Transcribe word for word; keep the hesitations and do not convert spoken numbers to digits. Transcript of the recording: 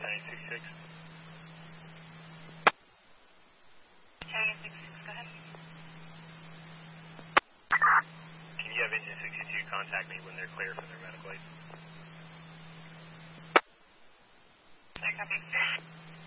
nine sixty-six. Chariot sixty-six, go ahead. Can you have engine sixty-two contact me when they're clear from their medical aid? I copy.